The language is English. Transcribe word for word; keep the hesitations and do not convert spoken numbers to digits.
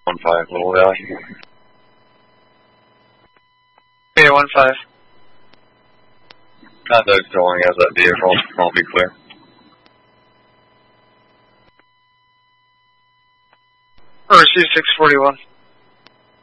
one five, Little Valley. Beta one five. Contact still only has that vehicle. Won't be clear. Or C six forty-one.